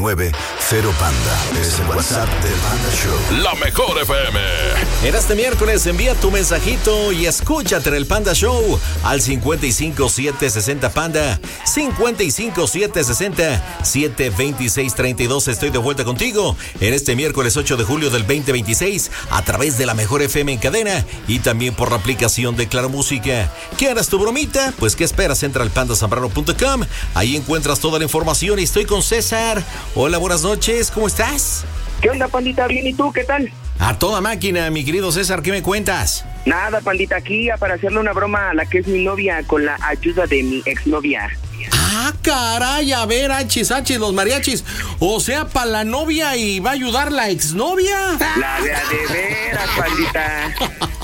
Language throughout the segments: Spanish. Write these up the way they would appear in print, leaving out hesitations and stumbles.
Panda. Es el WhatsApp del Panda Show. La mejor FM. En este miércoles envía tu mensajito y escúchate en el Panda Show al 55760 Panda, 55760-72632. Estoy de vuelta contigo en este miércoles 8 de julio del 2026 a través de la mejor FM en cadena y también por la aplicación de Claro Música. ¿Quieres tu bromita? Pues ¿qué esperas? Entra al pandasambrano.com. Ahí encuentras toda la información y estoy con César. Hola, buenas noches, ¿cómo estás? ¿Qué onda, pandita? Bien, ¿y tú? ¿Qué tal? A toda máquina, mi querido César, ¿qué me cuentas? Nada, pandita, aquí para hacerle una broma a la que es mi novia con la ayuda de mi exnovia. Ah, caray, a ver, achis, los mariachis. O sea, para la novia y va a ayudar la exnovia. La de veras, pandita.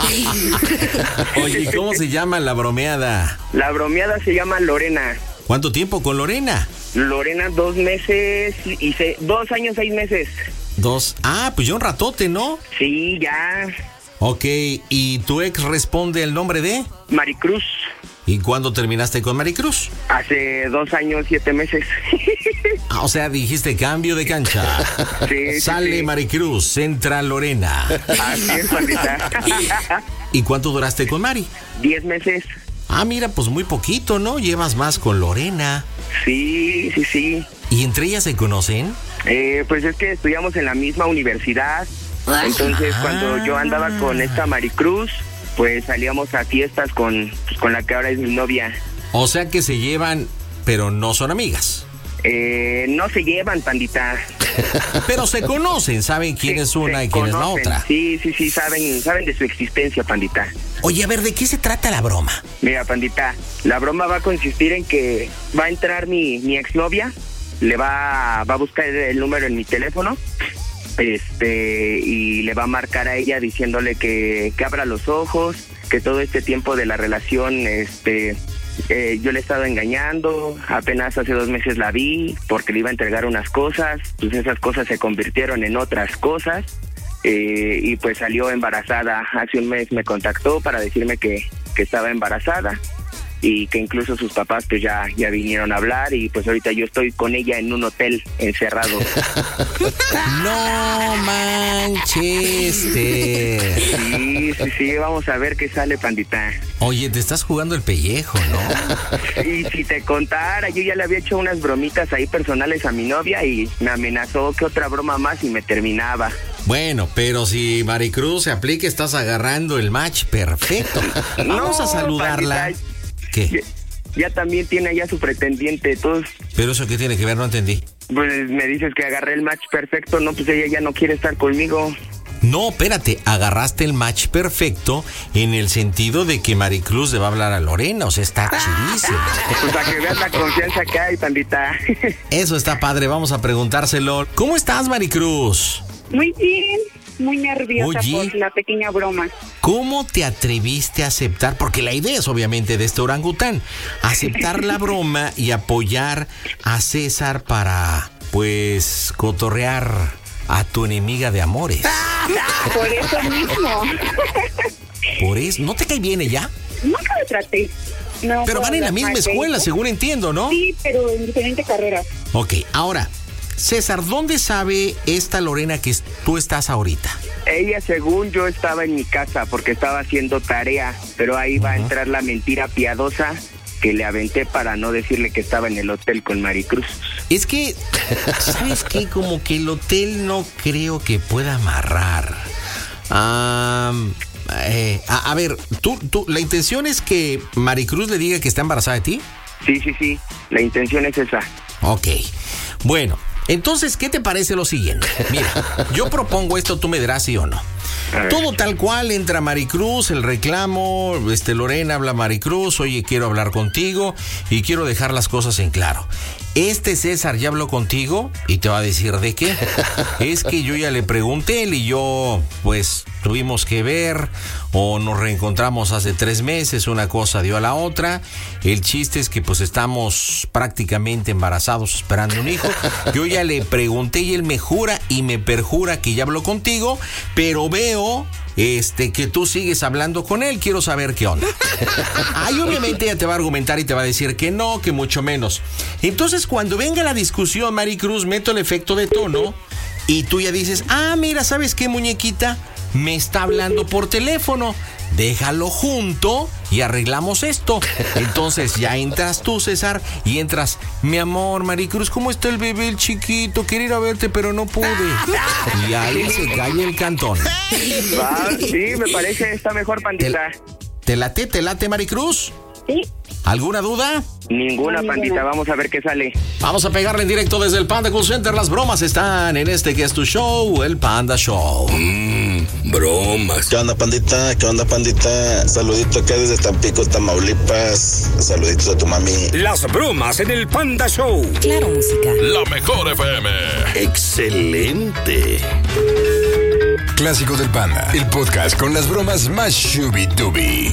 Oye, ¿cómo se llama la bromeada? La bromeada se llama Lorena. ¿Cuánto tiempo con Lorena? Lorena, 2 meses y 2 años, 6 meses. 2. Ah, pues ya un ratote, ¿no? Sí, ya. Ok, ¿y tu ex responde el nombre de? Maricruz. ¿Y cuándo terminaste con Maricruz? Hace 2 años, 7 meses. Ah, o sea, dijiste cambio de cancha. Sí, Sale sí. Maricruz, entra Lorena. Así es, pandita. ¿Y cuánto duraste con Mari? 10 meses. Ah, mira, pues muy poquito, ¿no? Llevas más con Lorena. Sí. ¿Y entre ellas se conocen? Pues es que estudiamos en la misma universidad. Entonces, cuando yo andaba con esta Maricruz, pues salíamos a fiestas con la que ahora es mi novia. O sea que se llevan, pero no son amigas. No se llevan, pandita. Pero se conocen, saben quién es una y quién es la otra. Sí, saben de su existencia, pandita. Oye, a ver, ¿de qué se trata la broma? Mira, pandita, la broma va a consistir en que va a entrar mi exnovia, le va a buscar el número en mi teléfono, y le va a marcar a ella diciéndole que abra los ojos, que todo este tiempo de la relación, yo le he estado engañando, apenas hace 2 meses la vi porque le iba a entregar unas cosas, pues esas cosas se convirtieron en otras cosas, y pues salió embarazada. Hace 1 mes me contactó para decirme que estaba embarazada y que incluso sus papás pues ya vinieron a hablar, y pues ahorita yo estoy con ella en un hotel encerrado. No manches. Sí, vamos a ver qué sale, pandita. Oye, te estás jugando el pellejo, ¿no? Y si te contara, yo ya le había hecho unas bromitas ahí personales a mi novia y me amenazó que otra broma más y me terminaba. Bueno, pero si Maricruz se aplica, estás agarrando el match perfecto. Vamos a saludarla. Pandita, ¿Qué? Ya también tiene ya su pretendiente, entonces... ¿Pero eso qué tiene que ver? No entendí. Pues me dices que agarré el match perfecto, no, pues ella ya no quiere estar conmigo. No, espérate, agarraste el match perfecto en el sentido de que Maricruz le va a hablar a Lorena, o sea, está chidísimo. Pues para que veas la confianza que hay, pandita. Eso está padre, vamos a preguntárselo. ¿Cómo estás, Maricruz? Muy bien, muy nerviosa. Oye, por la pequeña broma. ¿Cómo te atreviste a aceptar? Porque la idea es obviamente de este orangután, aceptar la broma y apoyar a César para, pues, cotorrear a tu enemiga de amores. Por eso mismo. Por eso, ¿no te cae bien ella? Nunca me traté. No, Pero van en la misma escuela, según entiendo, ¿no? Sí, pero en diferentes carreras. Ok, ahora, César, ¿dónde sabe esta Lorena que tú estás ahorita? Ella, según yo, estaba en mi casa porque estaba haciendo tarea, pero ahí va a entrar la mentira piadosa que le aventé para no decirle que estaba en el hotel con Maricruz. Es que, ¿sabes qué? Como que el hotel no creo que pueda amarrar. A ver, ¿tú, la intención es que Maricruz le diga que está embarazada de ti? Sí, la intención es esa. Ok, bueno, entonces, ¿qué te parece lo siguiente? Mira, yo propongo esto, tú me dirás sí o no. Todo tal cual, entra Maricruz, el reclamo, Lorena habla a Maricruz, oye, quiero hablar contigo y quiero dejar las cosas en claro. César ya habló contigo y te va a decir de qué. Es que yo ya le pregunté, él y yo, pues, tuvimos que ver o nos reencontramos hace 3 meses, una cosa dio a la otra. El chiste es que pues estamos prácticamente embarazados esperando un hijo. Yo ya le pregunté y él me jura y me perjura que ya habló contigo, pero veo que tú sigues hablando con él, quiero saber qué onda. Ahí obviamente ella te va a argumentar y te va a decir que no, que mucho menos. Entonces cuando venga la discusión, Maricruz, meto el efecto de tono y tú ya dices, mira, ¿sabes qué, muñequita? Me está hablando por teléfono. Déjalo junto y arreglamos esto. Entonces ya entras tú, César, y entras, mi amor, Maricruz, ¿cómo está el bebé, el chiquito? Quería ir a verte, pero no pude. Y ahí se cae el cantón. Sí, me parece, está mejor, pandita. ¿Te late, Maricruz? Sí. ¿Alguna duda? Ninguna, pandita, vamos a ver qué sale. Vamos a pegarle en directo desde el Panda Cool Center. Las bromas están en este que es tu show, el Panda Show. Bromas. ¿Qué onda, pandita? ¿Qué onda, pandita? Saludito acá desde Tampico, Tamaulipas. Saluditos a tu mami. Las bromas en el Panda Show. Claro, música. La mejor FM. Excelente. Clásico del Panda, el podcast con las bromas más shubi-dubi.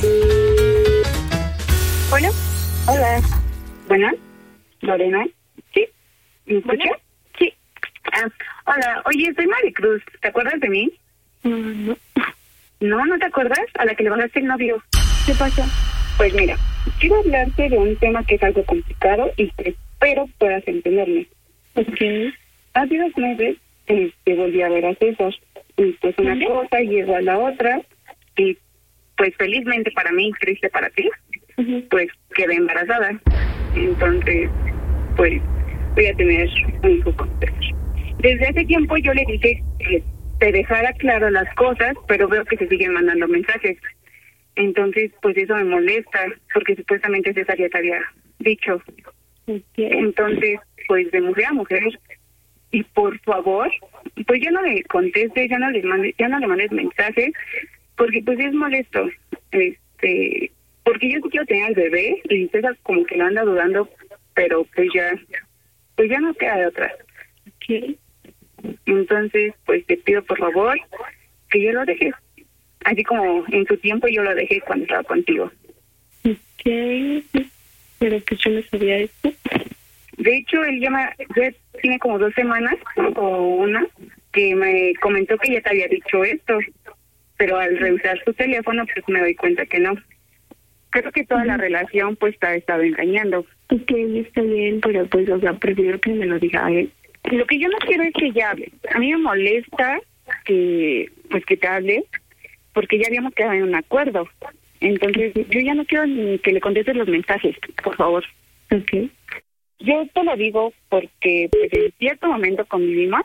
Hola. Hola. Bueno, Lorena. ¿Sí? ¿Me escuchas? Sí. Hola, oye, soy Maricruz. ¿Te acuerdas de mí? No. ¿No te acuerdas? A la que le bajaste el novio. ¿Qué pasa? Pues mira, quiero hablarte de un tema que es algo complicado y que espero puedas entenderme. Okay. Hace 2 meses volví a ver a César. Y pues una cosa llevó a la otra y pues felizmente para mí, triste para ti, pues quedé embarazada. Entonces, pues voy a tener un hijo con César. Desde hace tiempo yo le dije que te dejara claro las cosas, pero veo que se siguen mandando mensajes. Entonces, pues eso me molesta, porque supuestamente César ya te había dicho. Entonces, pues de mujer a mujer, y por favor, pues ya no le contestes, ya no le mandes mensajes, porque pues es molesto. Porque yo sí quiero tener al bebé, y César como que lo anda dudando, pero pues ya no queda de otra. Okay. Entonces, pues te pido por favor que yo lo dejes, así como en su tiempo yo lo dejé cuando estaba contigo. Okay. Pero que yo no sabía esto. De hecho, él ya tiene como 2 semanas o una que me comentó que ya te había dicho esto, pero al revisar su teléfono pues me doy cuenta que no. Creo que toda la relación pues te ha estado engañando. Ok, está bien, pero pues prefiero que me lo diga a él. Lo que yo no quiero es que ella hable. A mí me molesta que te hable, porque ya habíamos quedado en un acuerdo. Entonces, yo ya no quiero ni que le contestes los mensajes, por favor. Okay. Yo te lo digo porque pues, en cierto momento convivimos.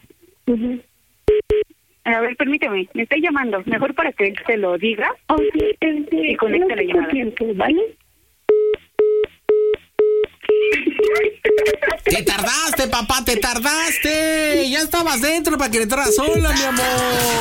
A ver, permíteme, me está llamando. Mejor para que él se lo diga y conecte la llamada. ¿Vale? Te tardaste, papá, te tardaste. Ya estabas dentro para que le entrara sola, mi amor.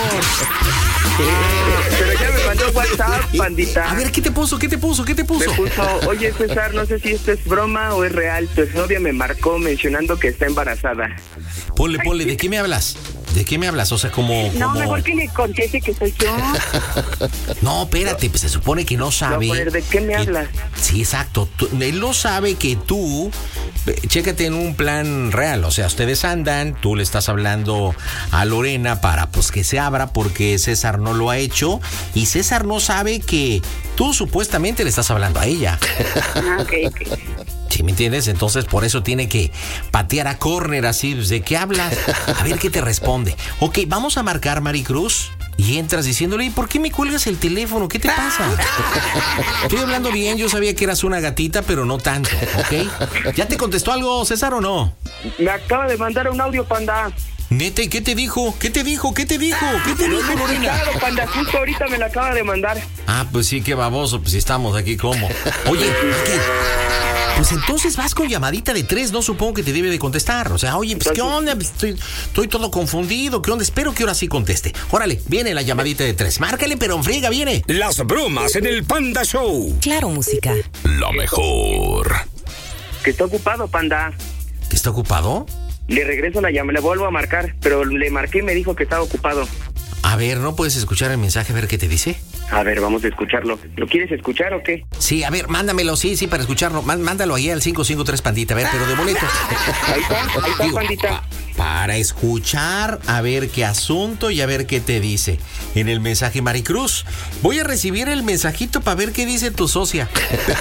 Pero ya me mandó WhatsApp, pandita. A ver, ¿qué te puso? Me puso, oye César, no sé si esto es broma o es real. Tu exnovia me marcó mencionando que está embarazada. Ponle, ¿de qué me hablas? ¿De qué me hablas? O sea, como... No, mejor que le conteste que soy yo. No, espérate, pues se supone que no sabe... No, ¿de qué me hablas? Sí, exacto. Él no sabe que tú... Chécate en un plan real, o sea, ustedes andan, tú le estás hablando a Lorena para pues que se abra porque César no lo ha hecho y César no sabe que tú supuestamente le estás hablando a ella. Okay. ¿Sí me entiendes? Entonces por eso tiene que patear a córner así, ¿de qué hablas? A ver qué te responde. Ok, vamos a marcar Maricruz. Y entras diciéndole, ¿y por qué me cuelgas el teléfono? ¿Qué te pasa? Estoy hablando bien, yo sabía que eras una gatita, pero no tanto, ¿ok? ¿Ya te contestó algo, César, o no? Me acaba de mandar un audio, panda. Neta, ¿y qué te dijo? ¿Qué te dijo, Lorena? Claro, panda, justo ahorita me la acaba de mandar. Ah, pues sí, qué baboso, pues si estamos aquí, ¿cómo? Oye, ¿qué? Pues entonces vas con llamadita de 3, no supongo que te debe de contestar. O sea, oye, pues ¿qué onda? Pues, estoy todo confundido, ¿qué onda? Espero que ahora sí conteste. Órale, viene la llamadita de 3. Márcale, pero en friega, viene. Las bromas en el Panda Show. Claro, música. La mejor. Que está ocupado, panda. ¿Que está ocupado? Le regreso la llamada, le vuelvo a marcar, pero le marqué y me dijo que estaba ocupado. A ver, ¿no puedes escuchar el mensaje a ver qué te dice? A ver, vamos a escucharlo. ¿Lo quieres escuchar o qué? Sí, a ver, mándamelo, sí, para escucharlo. Mándalo ahí al 553 Pandita, a ver, pero de boleto. Ahí está, Digo, Pandita. Para escuchar, a ver qué asunto y a ver qué te dice. En el mensaje, Maricruz, voy a recibir el mensajito para ver qué dice tu socia.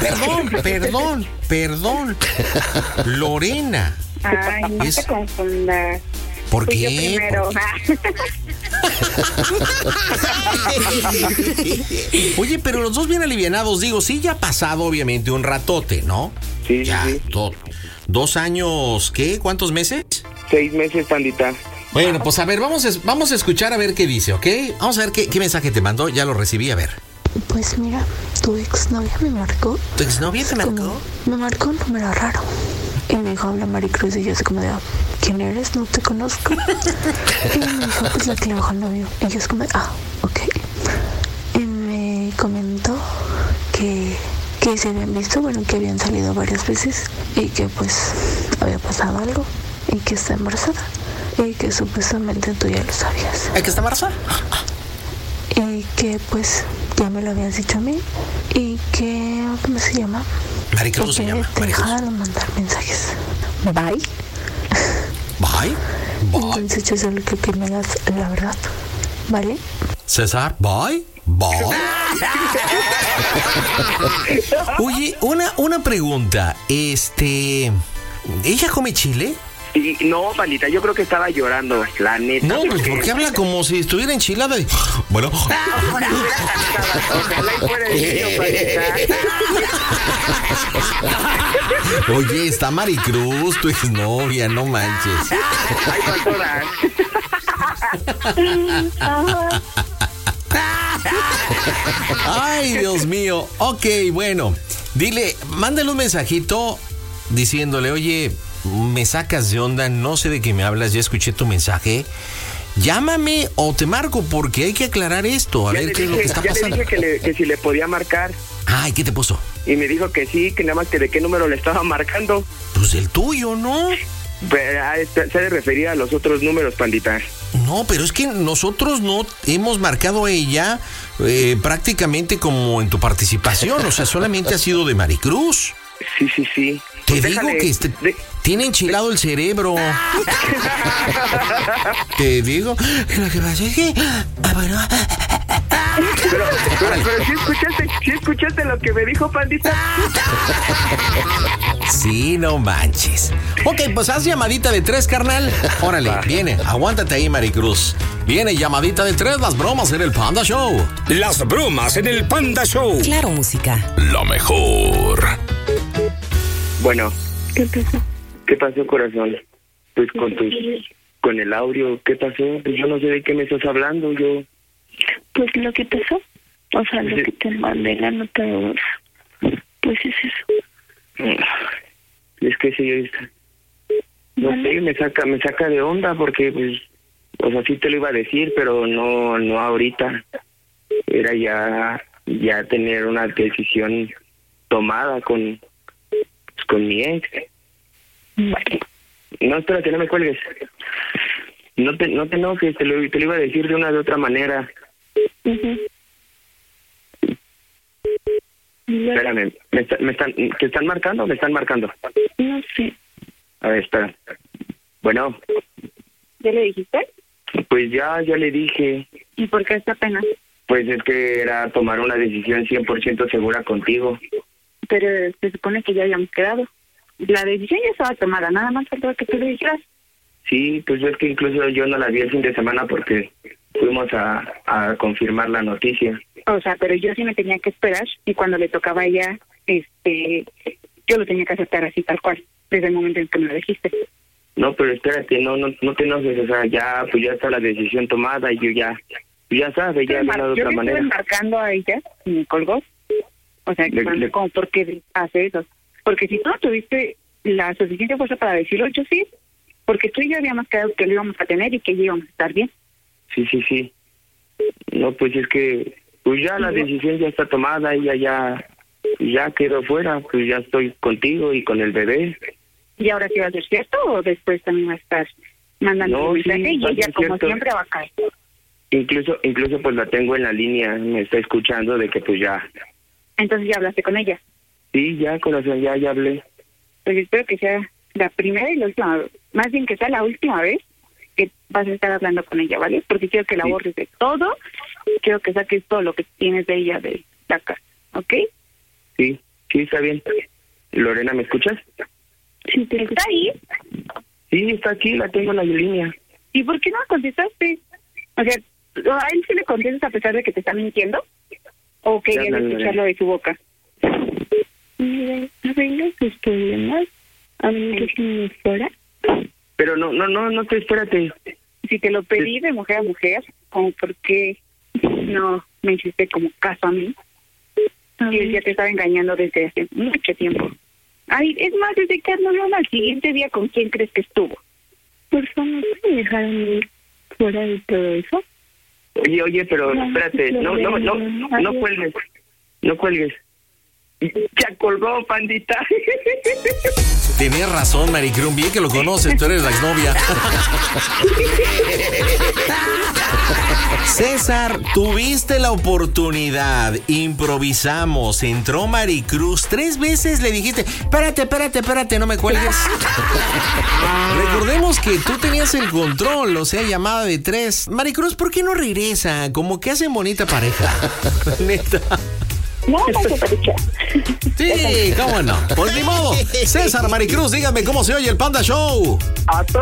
Perdón. Lorena. Ay, no te confundas. ¿Por Fui yo qué? primero. Oye, pero los dos bien alivianados, digo, sí, ya ha pasado obviamente un ratote, ¿no? Sí, Ya, sí. 2 años, ¿qué? ¿Cuántos meses? 6 meses, Pandita. Bueno, pues a ver, vamos a escuchar a ver qué dice, ¿ok? Vamos a ver qué mensaje te mandó, ya lo recibí, a ver. Pues mira, tu exnovia me marcó. ¿Tu exnovia te marcó? Me marcó un número raro. Y me dijo, habla Maricruz, y yo así como de, ¿quién eres? No te conozco. Y me dijo, pues la que le bajó el novio. Y yo así como de, ok. Y me comentó que se habían visto, bueno, que habían salido varias veces y que pues había pasado algo y que está embarazada y que supuestamente tú ya lo sabías. ¿El que está embarazada? Y que pues ya me lo habías dicho a mí y que, ¿cómo se llama? Maricruz se llama. Te Maricruz. dejaron mandar mensajes. Bye. Bye. Entonces yo solo quiero que me digas la verdad, ¿vale? César, bye. Oye, una pregunta. ¿Ella come chile? Y no, Pandita, yo creo que estaba llorando, la neta. No, pues porque habla como si estuviera enchilada. Bueno. Ojalá y fuera el niño, Pandita. Oye, está Maricruz, tu exnovia, no manches. Ay, faltó dar. Ay, Dios mío. Ok, bueno. Dile, mándale un mensajito diciéndole, oye, me sacas de onda, no sé de qué me hablas, ya escuché tu mensaje. Llámame o te marco porque hay que aclarar esto, a ver qué es lo que está pasando. Ya le dije que si le podía marcar. Ay, ¿qué te puso? Y me dijo que sí, que nada más que de qué número le estaba marcando. Pues el tuyo, ¿no? Se ha de referir a los otros números, Pandita. No, pero es que nosotros no hemos marcado a ella prácticamente como en tu participación, o sea, solamente ha sido de Maricruz. Sí. Te Pues digo que tiene enchilado el cerebro. Te digo, lo que pasa es que... bueno. Pero ¿sí escuchaste lo que me dijo, Pandita? Sí, no manches. Ok, pues haz llamadita de 3, carnal. Órale, viene, aguántate ahí, Maricruz. Viene llamadita de 3, las bromas en el Panda Show. Las bromas en el Panda Show. Claro, música. Lo mejor. Bueno. ¿Qué pasó? ¿Qué pasó, corazón? Pues con el audio, ¿qué pasó? Pues yo no sé de qué me estás hablando, yo... Pues lo que pasó, o sea, lo que te mandé la nota de voz, pues es eso. Es que señorita, no sé, me saca de onda porque, pues, o sea, sí te lo iba a decir, pero no ahorita. Era ya tener una decisión tomada con mi ex. Vale. No, espérate, no me cuelgues. No te enojes, te lo iba a decir de una de otra manera. Uh-huh. Espérame, ¿te están marcando o me están marcando? No sé. A ver, espera. Bueno. ¿Ya le dijiste? Pues ya le dije. ¿Y por qué esta pena? Pues es que era tomar una decisión 100% segura contigo. Pero se supone que ya habíamos quedado. La decisión ya estaba tomada, nada más faltaba que tú le dijeras. Sí, pues es que incluso yo no la vi el fin de semana porque fuimos a confirmar la noticia. O sea, pero yo sí me tenía que esperar y cuando le tocaba a ella, yo lo tenía que aceptar así tal cual, desde el momento en que me lo dijiste. No, pero espérate, no te enojes, o sea, ya está la decisión tomada y yo ya sabes, ya de una de otra manera. Yo le estuve marcando a ella y me colgó. O sea, como, ¿por qué hace eso? Porque si tú no tuviste la suficiente fuerza para decirlo, yo sí, porque tú y yo habíamos quedado que lo íbamos a tener y que íbamos a estar bien. Sí. No, pues es que pues ya la decisión ya está tomada y ya quedó fuera, pues ya estoy contigo y con el bebé. ¿Y ahora sí va a ser cierto o después también va a estar mandando un mensaje y ella como siempre va a caer? Incluso pues la tengo en la línea, me está escuchando de que pues ya. Entonces ya hablaste con ella. Sí, ya, corazón, ya hablé. Pues espero que sea la primera y la última, más bien que sea la última vez que vas a estar hablando con ella, ¿vale? Porque quiero que la borres de todo, quiero que saques todo lo que tienes de ella de la casa, ¿ok? Sí, está bien. Lorena, ¿me escuchas? Sí, ¿está ahí? Sí, está aquí, la tengo en la línea. ¿Y por qué no contestaste? O sea, ¿a él sí le contestas a pesar de que te está mintiendo? ¿O querías escucharlo de su boca? Mira, no vengas tus problemas, a mí que me fuera. Pero no, espérate. Si te lo pedí de mujer a mujer, como por qué no me hiciste como caso a mí. Y él ya te estaba engañando desde hace mucho tiempo. Ay, es más, desde que hablaron al siguiente día, ¿con quién crees que estuvo? Por favor, ¿me dejaron ir fuera de todo eso? Oye, pero espérate, no cuelgues. No cuelgues. Ya colgó, pandita. Tenías razón, Maricruz, bien que lo conoces, tú eres la exnovia. César, tuviste la oportunidad, improvisamos, entró Maricruz, 3 veces le dijiste, espérate, no me cuelgues. Recordemos que tú tenías el control, o sea, llamada de 3. Maricruz, ¿por qué no regresa? Como que hacen bonita pareja. Neta. No se pareja. Sí, cómo no. Pues ni modo. César, Maricruz, díganme cómo se oye el Panda Show.